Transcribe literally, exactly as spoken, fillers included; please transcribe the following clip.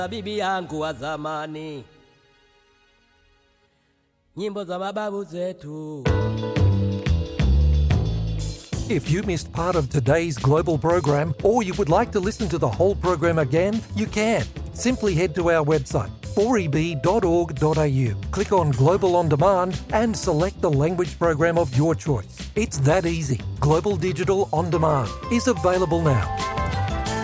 Bibi yangu wa zamani, nyimbo za mababu zetu. If you missed part of today's global program, or you would like to listen to the whole program again, you can. Simply head to our website, four e b dot org dot a u, click on Global On Demand and select the language program of your choice. It's that easy. Global Digital On Demand is available now.